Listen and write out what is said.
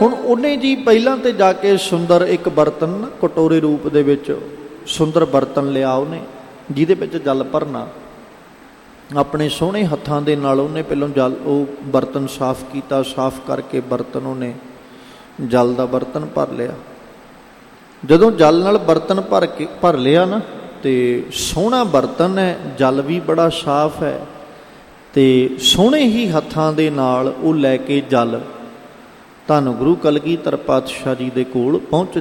ਹੁਣ ਉਹਨੇ ਜੀ ਪਹਿਲਾਂ ਤੇ ਜਾ ਕੇ ਸੁੰਦਰ ਇੱਕ ਬਰਤਨ ਨਾ ਕਟੋਰੇ ਰੂਪ ਦੇ ਵਿੱਚ ਸੁੰਦਰ ਬਰਤਨ ਲਿਆ ਉਹਨੇ, ਜਿਹਦੇ ਵਿੱਚ ਜਲ ਭਰਨਾ। ਆਪਣੇ ਸੋਹਣੇ ਹੱਥਾਂ ਦੇ ਨਾਲ ਉਹਨੇ ਪਹਿਲਾਂ ਜਲ ਉਹ ਬਰਤਨ ਸਾਫ਼ ਕੀਤਾ, ਸਾਫ਼ ਕਰਕੇ ਬਰਤਨ ਉਹਨੇ ਜਲ ਦਾ ਬਰਤਨ ਭਰ ਲਿਆ। ਜਦੋਂ ਜਲ ਨਾਲ ਬਰਤਨ ਭਰ ਲਿਆ ਨਾ, ਤੇ ਸੋਹਣਾ ਬਰਤਨ ਹੈ, ਜਲ ਵੀ ਬੜਾ ਸਾਫ਼ ਹੈ, ਤੇ ਸੋਹਣੇ ਹੀ ਹੱਥਾਂ ਦੇ ਨਾਲ ਉਹ ਲੈ ਕੇ ਜਲ ਧੰਨ ਗੁਰੂ ਕਲਗੀਧਰ ਪਾਤਸ਼ਾਹ ਜੀ ਦੇ ਕੋਲ ਪਹੁੰਚ